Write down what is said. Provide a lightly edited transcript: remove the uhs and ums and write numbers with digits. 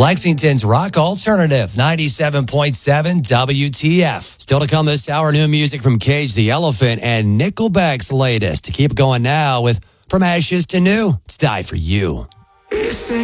Lexington's Rock Alternative, 97.7 WTF. Still to come this hour, new music from Cage the Elephant and Nickelback's latest. To keep it going now with From Ashes to New, it's Die For You.